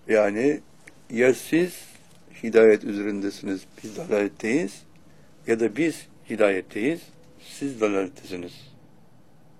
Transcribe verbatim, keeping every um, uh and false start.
Yani ya siz hidayet üzerindesiniz, biz dalaletteyiz, ya da biz hidayetteyiz, siz dalalettesiniz.